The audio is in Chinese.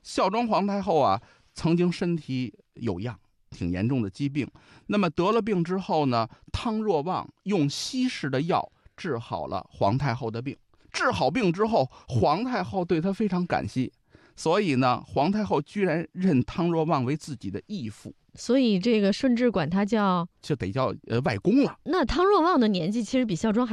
孝庄皇太后啊，曾经身体有恙，挺严重的疾病。那么得了病之后呢，汤若望用西式的药治好了皇太后的病。治好病之后，皇太后对他非常感激，所以呢，皇太后居然认汤若望为自己的义父。 所以这个顺治管他就得叫外公了。 那汤若望的年纪其实比孝庄